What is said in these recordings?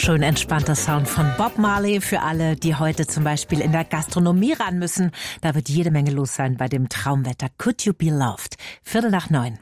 schön entspannter Sound von Bob Marley für alle, die heute zum Beispiel in der Gastronomie ran müssen. Da wird jede Menge los sein bei dem Traumwetter. Could You Be Loved? 8:45.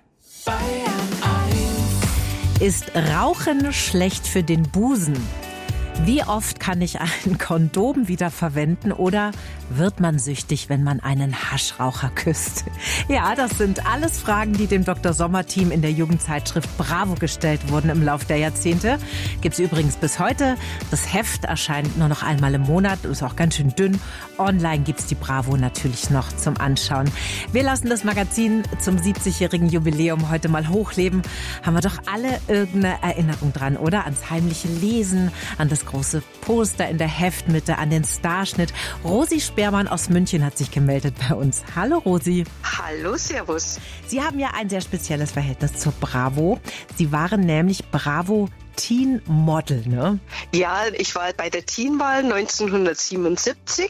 Ist Rauchen schlecht für den Busen? Wie oft kann ich ein Kondom wieder verwenden oder wird man süchtig, wenn man einen Haschraucher küsst? Ja, das sind alles Fragen, die dem Dr. Sommer-Team in der Jugendzeitschrift Bravo gestellt wurden im Laufe der Jahrzehnte. Gibt's übrigens bis heute. Das Heft erscheint nur noch einmal im Monat, ist auch ganz schön dünn. Online gibt's die Bravo natürlich noch zum Anschauen. Wir lassen das Magazin zum 70-jährigen Jubiläum heute mal hochleben. Haben wir doch alle irgendeine Erinnerung dran, oder? Ans heimliche Lesen, an das große Poster in der Heftmitte, an den Starschnitt. Rosi Spermann aus München hat sich gemeldet bei uns. Hallo Rosi. Hallo, servus. Sie haben ja ein sehr spezielles Verhältnis zur Bravo. Sie waren nämlich Bravo Teen Model, ne? Ja, ich war bei der Teenwahl 1977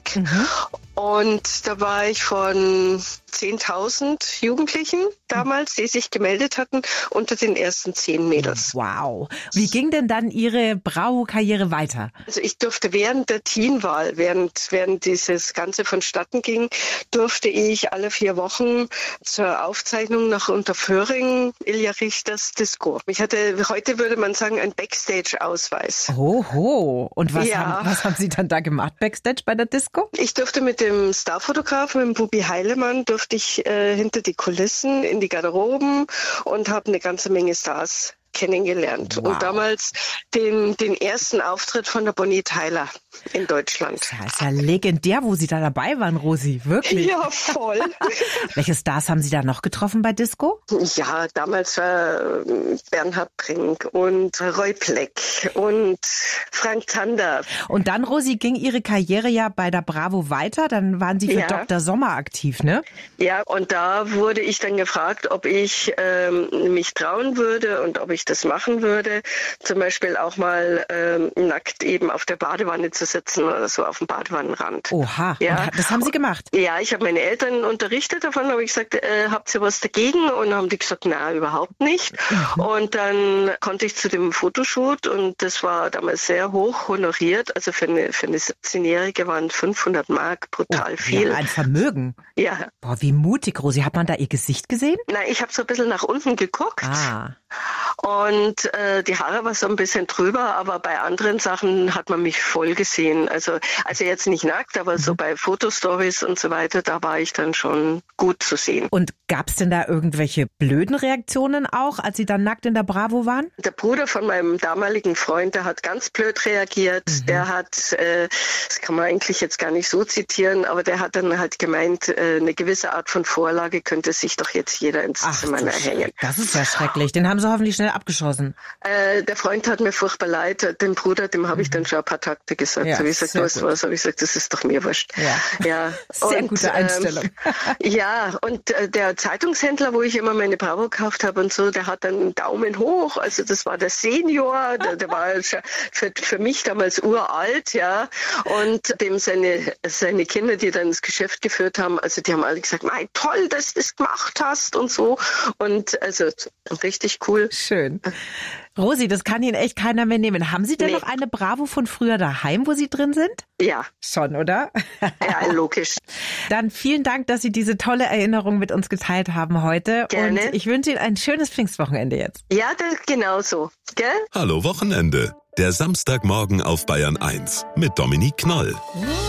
und da war ich von 10.000 Jugendlichen damals, die sich gemeldet hatten, unter den ersten 10 Mädels. Wow. Wie ging denn dann Ihre Bravo-Karriere weiter? Also ich durfte während der Teenwahl, während dieses Ganze vonstatten ging, durfte ich alle 4 Wochen zur Aufzeichnung nach Unterföhring, Ilja Richters Disco. Ich hatte, heute würde man sagen, ein Backstage-Ausweis. Oho. Und was haben Sie dann da gemacht, Backstage bei der Disco? Ich durfte mit dem Starfotografen, mit dem Bubi Heilemann, durfte ich hinter die Kulissen, in die Garderoben und habe eine ganze Menge Stars kennengelernt. Wow. Und damals den ersten Auftritt von der Bonnie Tyler in Deutschland. Das ist ja legendär, wo Sie da dabei waren, Rosi. Wirklich? Ja, voll. Welche Stars haben Sie da noch getroffen bei Disco? Ja, damals war Bernhard Brink und Roy Pleck und Frank Zander. Und dann, Rosi, ging Ihre Karriere ja bei der Bravo weiter. Dann waren Sie für Dr. Sommer aktiv, ne? Ja, und da wurde ich dann gefragt, ob ich mich trauen würde und ob ich das machen würde. Zum Beispiel auch mal nackt eben auf der Badewanne zu sitzen oder so auf dem Badewannenrand. Oha, ja. Und das haben Sie gemacht? Ja, ich habe meine Eltern unterrichtet davon, habe ich gesagt, habt ihr was dagegen? Und dann haben die gesagt, na, überhaupt nicht. Und dann konnte ich zu dem Fotoshoot und das war damals sehr hoch honoriert. Also für eine 17-Jährige waren 500 Mark brutal viel. Ja, ein Vermögen. Ja. Boah, wie mutig, Rosi. Hat man da Ihr Gesicht gesehen? Nein, ich habe so ein bisschen nach unten geguckt. Ah. Und die Haare war so ein bisschen drüber, aber bei anderen Sachen hat man mich voll gesehen. Also jetzt nicht nackt, aber so bei Fotostories und so weiter, da war ich dann schon gut zu sehen. Und gab's denn da irgendwelche blöden Reaktionen auch, als Sie dann nackt in der Bravo waren? Der Bruder von meinem damaligen Freund, der hat ganz blöd reagiert. Der hat, das kann man eigentlich jetzt gar nicht so zitieren, aber der hat dann halt gemeint, eine gewisse Art von Vorlage könnte sich doch jetzt jeder ins Zimmer hängen. Das ist ja schrecklich. Den haben Sie hoffentlich schnell abgeschossen. Der Freund hat mir furchtbar leid. Dem Bruder, dem habe ich dann schon ein paar Takte gesagt. Ja, so wie ich gesagt, was habe ich gesagt, das ist doch mir wurscht. Ja. Sehr gute Einstellung. Ja, und der Zeitungshändler, wo ich immer meine Bravo gekauft habe und so, der hat dann einen Daumen hoch. Also das war der Senior, der war für mich damals uralt, ja. Und dem seine Kinder, die dann das Geschäft geführt haben, also die haben alle gesagt, mein toll, dass du das gemacht hast und so. Und also richtig cool. Schön. Rosi, das kann Ihnen echt keiner mehr nehmen. Haben Sie denn noch eine Bravo von früher daheim, wo Sie drin sind? Ja. Schon, oder? Ja, logisch. Dann vielen Dank, dass Sie diese tolle Erinnerung mit uns geteilt haben heute. Gerne. Und ich wünsche Ihnen ein schönes Pfingstwochenende jetzt. Ja, genauso. Gell? Hallo Wochenende. Der Samstagmorgen auf Bayern 1 mit Dominique Knoll.